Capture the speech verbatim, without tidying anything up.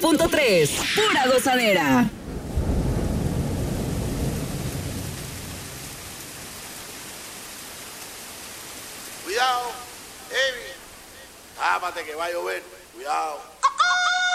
punto tres. Pura gozadera. Cuidado, Evi. Tápate que va a llover. Cuidado.